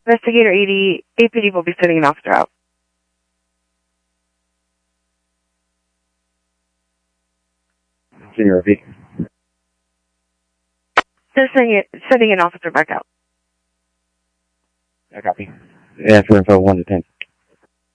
Investigator 80, APD will be sending an officer out. Can you repeat? They're sending an officer back out. I copy. Yeah, for info 1 to 10.